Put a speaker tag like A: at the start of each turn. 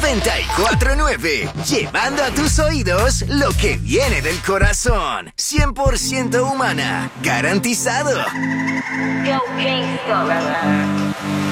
A: 94.9, llevando a tus oídos lo que viene del corazón. 100% humana, garantizado.
B: Go Kingston.